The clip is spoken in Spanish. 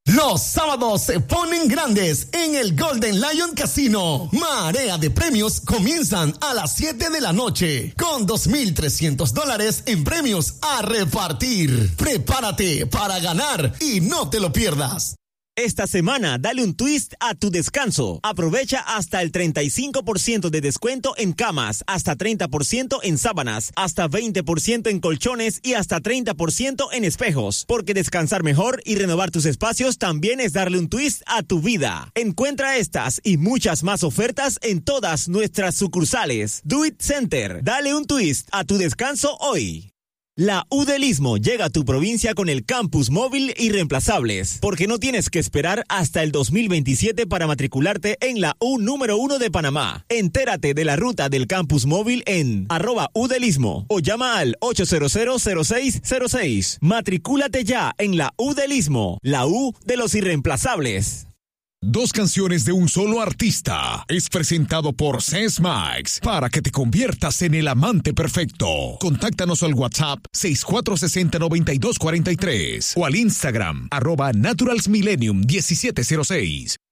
Los sábados se ponen grandes en el Golden Lion Casino. Marea de premios comienzan a las 7 de la noche con $2,300 en premios a repartir. Prepárate para ganar y no te lo pierdas. Esta semana, dale un twist a tu descanso. Aprovecha hasta el 35% de descuento en camas, hasta 30% en sábanas, hasta 20% en colchones y hasta 30% en espejos. Porque descansar mejor y renovar tus espacios también es darle un twist a tu vida. Encuentra estas y muchas más ofertas en todas nuestras sucursales. Do It Center. Dale un twist a tu descanso hoy. La U del Istmo llega a tu provincia con el Campus Móvil Irreemplazables, porque no tienes que esperar hasta el 2027 para matricularte en la U número 1 de Panamá. Entérate de la ruta del Campus Móvil en @UdelIstmo o llama al 800-0606. Matricúlate ya en la U del Istmo, la U de los irreemplazables. Dos canciones de un solo artista. Es presentado por Sesmax para que te conviertas en el amante perfecto. Contáctanos al WhatsApp 6460-9243 o al Instagram @naturalsmillennium1706.